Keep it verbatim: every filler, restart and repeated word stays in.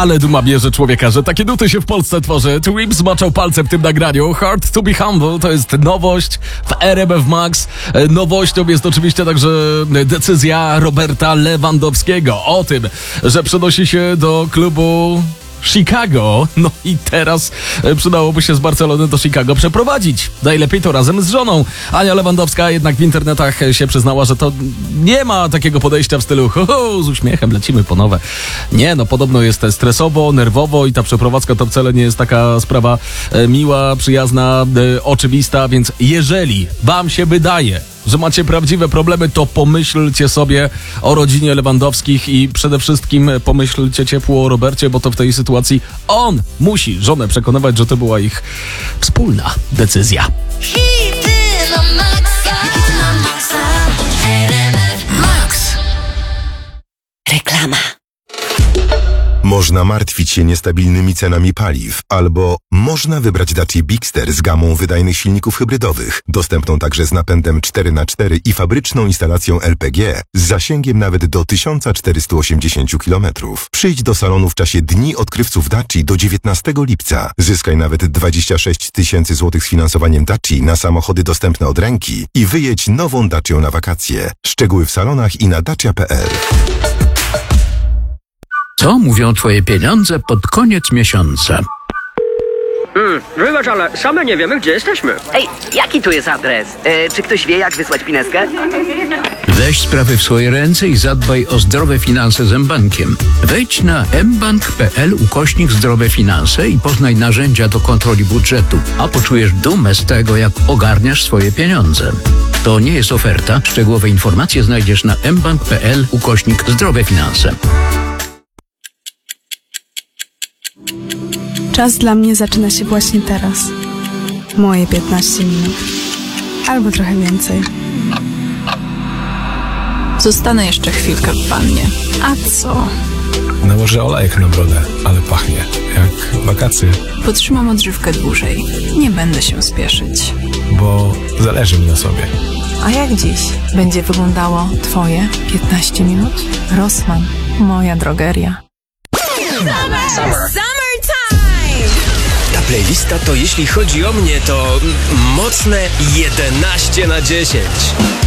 Ale duma bierze człowieka, że takie nuty się w Polsce tworzy. Twip zmaczał palce w tym nagraniu. Hard to be humble to jest nowość w R M F Max. Nowością jest oczywiście także decyzja Roberta Lewandowskiego o tym, że przenosi się do klubu Chicago. No i teraz przydałoby się z Barcelony do Chicago przeprowadzić. Najlepiej to razem z żoną. Ania Lewandowska jednak w internetach się przyznała, że to nie ma takiego podejścia w stylu ho, ho, z uśmiechem lecimy po nowe. Nie, no podobno jest stresowo, nerwowo i ta przeprowadzka to wcale nie jest taka sprawa e, miła, przyjazna, e, oczywista, więc jeżeli wam się wydaje, że macie prawdziwe problemy, to pomyślcie sobie o rodzinie Lewandowskich i przede wszystkim pomyślcie ciepło o Robercie, bo to w tej sytuacji on musi żonę przekonywać, że to była ich wspólna decyzja. Reklama. Można martwić się niestabilnymi cenami paliw, albo można wybrać Dacia Bigster z gamą wydajnych silników hybrydowych, dostępną także z napędem cztery na cztery i fabryczną instalacją L P G z zasięgiem nawet do tysiąc czterysta osiemdziesiąt kilometrów. Przyjdź do salonu w czasie Dni Odkrywców Daci do dziewiętnastego lipca. Zyskaj nawet dwadzieścia sześć tysięcy złotych z finansowaniem Daci na samochody dostępne od ręki i wyjedź nową Dacią na wakacje. Szczegóły w salonach i na dacia kropka p l. Co mówią twoje pieniądze pod koniec miesiąca? Hmm, wybacz, ale same nie wiemy, gdzie jesteśmy. Ej, jaki tu jest adres? E, czy ktoś wie, jak wysłać pineskę? Weź sprawy w swoje ręce i zadbaj o zdrowe finanse z mBankiem. Wejdź na mbank kropka p l ukośnik zdrowe finanse i poznaj narzędzia do kontroli budżetu, a poczujesz dumę z tego, jak ogarniasz swoje pieniądze. To nie jest oferta. Szczegółowe informacje znajdziesz na mbank kropka p l ukośnik zdrowe finanse. Czas dla mnie zaczyna się właśnie teraz. Moje piętnaście minut. Albo trochę więcej. Zostanę jeszcze chwilkę w wannie. A co? Nałożę olejek na brodę, ale pachnie jak wakacje, Potrzymam odżywkę dłużej. Nie będę się spieszyć. bo zależy mi na sobie. A jak dziś będzie wyglądało twoje piętnaście minut? Rossmann, moja drogeria. Ta playlista to jeśli chodzi o mnie, to mocne jedenaście na dziesięć.